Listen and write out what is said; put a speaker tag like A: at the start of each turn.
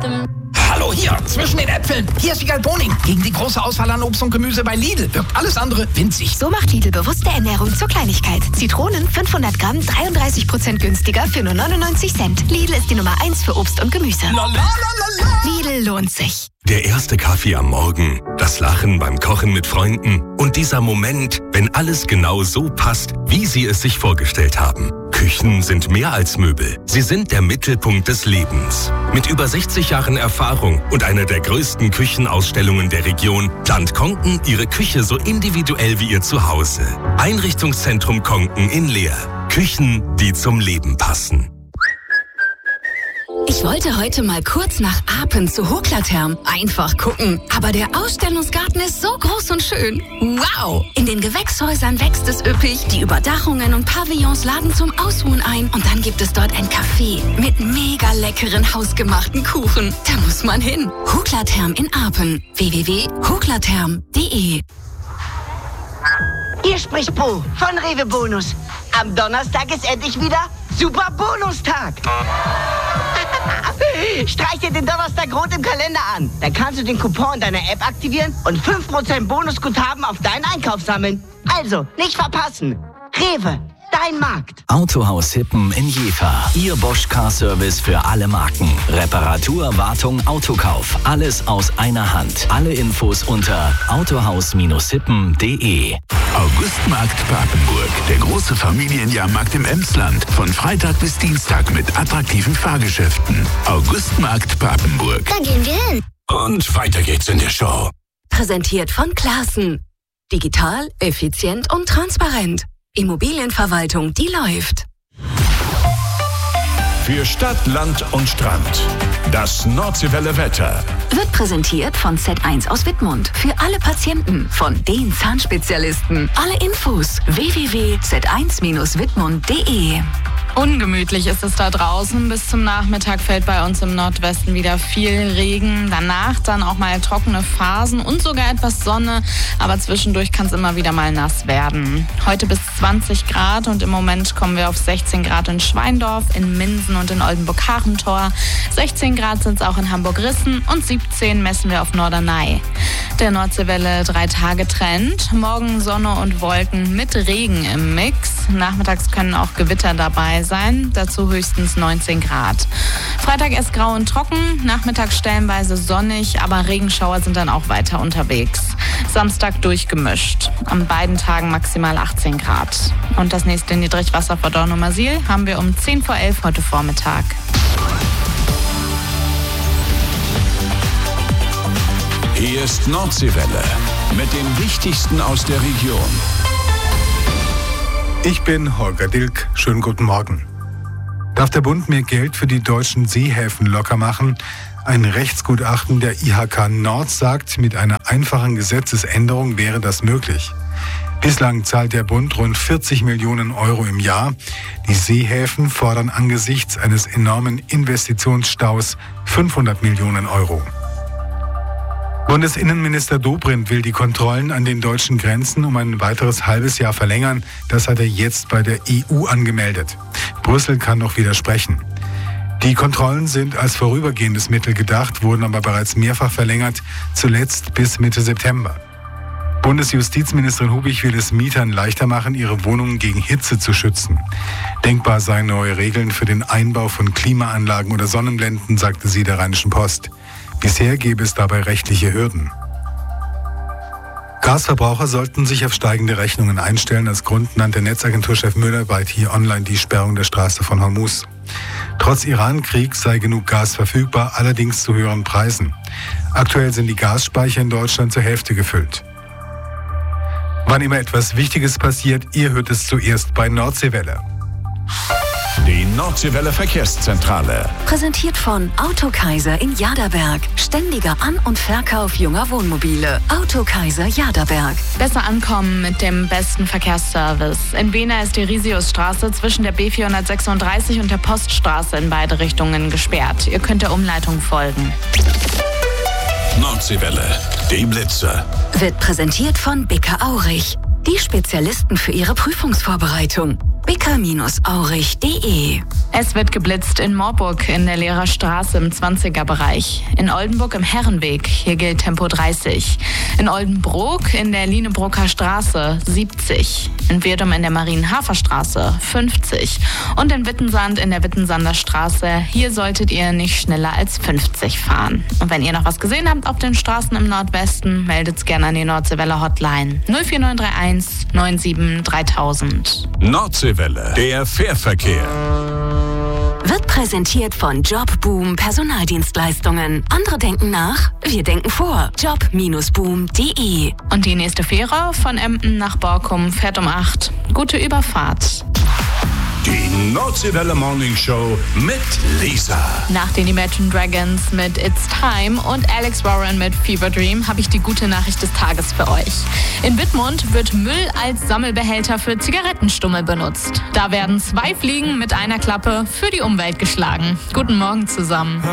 A: Hallo hier, zwischen den Äpfeln. Hier ist Wiegald Boning. Gegen die große Auswahl an Obst und Gemüse bei Lidl wirkt alles andere winzig.
B: So macht Lidl bewusste Ernährung zur Kleinigkeit. Zitronen 500 Gramm, 33% günstiger für nur 99 Cent. Lidl ist die Nummer 1 für Obst und Gemüse. Lidl lohnt sich.
C: Der erste Kaffee am Morgen, das Lachen beim Kochen mit Freunden und dieser Moment, wenn alles genau so passt, wie Sie es sich vorgestellt haben. Küchen sind mehr als Möbel. Sie sind der Mittelpunkt des Lebens. Mit über 60 Jahren Erfahrung und einer der größten Küchenausstellungen der Region plant Konken Ihre Küche so individuell wie Ihr Zuhause. Einrichtungszentrum Konken in Leer. Küchen, die zum Leben passen.
D: Ich wollte heute mal kurz nach Apen zu Hoklatherm. Einfach gucken. Aber der Ausstellungsgarten ist so groß und schön. Wow! In den Gewächshäusern wächst es üppig. Die Überdachungen und Pavillons laden zum Ausruhen ein. Und dann gibt es dort ein Café mit mega leckeren hausgemachten Kuchen. Da muss man hin. Hoklatherm in Apen. www.hoklatherm.de.
E: Hier spricht Bo von Rewe Bonus. Am Donnerstag ist endlich wieder Super Bonustag. Streich dir den Donnerstag rot im Kalender an. Dann kannst du den Coupon in deiner App aktivieren und 5% Bonusguthaben auf deinen Einkauf sammeln. Also, nicht verpassen. Rewe, dein Markt.
F: Autohaus Hippen in Jever. Ihr Bosch Car Service für alle Marken. Reparatur, Wartung, Autokauf. Alles aus einer Hand. Alle Infos unter autohaus-hippen.de.
G: Augustmarkt Papenburg. Der große Familienjahrmarkt im Emsland. Von Freitag bis Dienstag mit attraktiven Fahrgeschäften. Augustmarkt Papenburg.
B: Da gehen wir hin.
G: Und weiter geht's in der Show.
D: Präsentiert von Classen. Digital, effizient und transparent. Immobilienverwaltung, die läuft.
G: Für Stadt, Land und Strand. Das Nordseewelle Wetter.
D: Wird präsentiert von Z1 aus Wittmund. Für alle Patienten von den Zahnspezialisten. Alle Infos www.z1-wittmund.de.
H: Ungemütlich ist es da draußen. Bis zum Nachmittag fällt bei uns im Nordwesten wieder viel Regen. Danach dann auch mal trockene Phasen und sogar etwas Sonne. Aber zwischendurch kann es immer wieder mal nass werden. Heute bis 20 Grad und im Moment kommen wir auf 16 Grad in Schweindorf, in Minden und in Oldenburg-Hachentor. 16 Grad sind es auch in Hamburg-Rissen und 17 messen wir auf Norderney. Der Nordseewelle 3-Tage-Trend. Morgen Sonne und Wolken mit Regen im Mix. Nachmittags können auch Gewitter dabei sein, dazu höchstens 19 Grad. Freitag erst grau und trocken, nachmittags stellenweise sonnig, aber Regenschauer sind dann auch weiter unterwegs. Samstag durchgemischt, an beiden Tagen maximal 18 Grad. Und das nächste Niedrigwasser vor Dornumersiel haben wir um 10 vor 11 heute Vormittag.
G: Hier ist Nordseewelle mit dem Wichtigsten aus der Region.
I: Ich bin Holger Dilk. Schönen guten Morgen. Darf der Bund mehr Geld für die deutschen Seehäfen locker machen? Ein Rechtsgutachten der IHK Nord sagt, mit einer einfachen Gesetzesänderung wäre das möglich. Bislang zahlt der Bund rund 40 Millionen Euro im Jahr. Die Seehäfen fordern angesichts eines enormen Investitionsstaus 500 Millionen Euro. Bundesinnenminister Dobrindt will die Kontrollen an den deutschen Grenzen um ein weiteres halbes Jahr verlängern. Das hat er jetzt bei der EU angemeldet. Brüssel kann noch widersprechen. Die Kontrollen sind als vorübergehendes Mittel gedacht, wurden aber bereits mehrfach verlängert, zuletzt bis Mitte September. Bundesjustizministerin Hubig will es Mietern leichter machen, ihre Wohnungen gegen Hitze zu schützen. Denkbar seien neue Regeln für den Einbau von Klimaanlagen oder Sonnenblenden, sagte sie der Rheinischen Post. Bisher gäbe es dabei rechtliche Hürden. Gasverbraucher sollten sich auf steigende Rechnungen einstellen. Als Grund nannte Netzagenturchef Müller bei T-Online die Sperrung der Straße von Hormuz. Trotz Iran-Krieg sei genug Gas verfügbar, allerdings zu höheren Preisen. Aktuell sind die Gasspeicher in Deutschland zur Hälfte gefüllt. Wann immer etwas Wichtiges passiert, ihr hört es zuerst bei Nordseewelle.
G: Die Nordseewelle Verkehrszentrale.
D: Präsentiert von Autokaiser in Jaderberg. Ständiger An- und Verkauf junger Wohnmobile. Autokaiser Jaderberg.
H: Besser ankommen mit dem besten Verkehrsservice. In Bena ist die Risiusstraße zwischen der B436 und der Poststraße in beide Richtungen gesperrt. Ihr könnt der Umleitung folgen.
G: Nordseewelle, die Blitzer.
D: Wird präsentiert von Bicker Aurich. Die Spezialisten für Ihre Prüfungsvorbereitung. bicker-aurich.de.
H: Es wird geblitzt in Moorburg in der Lehrerstraße im 20er-Bereich. In Oldenburg im Herrenweg, hier gilt Tempo 30. In Oldenbrook in der Lienebrocker Straße 70. In Wirdum in der Marienhaferstraße 50. Und in Wittensand in der Wittensander Straße, hier solltet ihr nicht schneller als 50 fahren. Und wenn ihr noch was gesehen habt auf den Straßen im Nordwesten, meldet's gerne an die Nordseewelle Hotline 04931 97 3000.
C: Nordseewelle, der Fährverkehr.
D: Wird präsentiert von Jobboom Personaldienstleistungen. Andere denken nach, wir denken vor. Job-boom.de.
H: Und die nächste Fähre von Emden nach Borkum fährt um 8. Gute Überfahrt.
C: Die Nordseewelle Morning Show mit Lisa.
H: Nach den Imagine Dragons mit It's Time und Alex Warren mit Fever Dream habe ich die gute Nachricht des Tages für euch. In Wittmund wird Müll als Sammelbehälter für Zigarettenstummel benutzt. Da werden 2 Fliegen mit einer Klappe für die Umwelt geschlagen. Guten Morgen zusammen.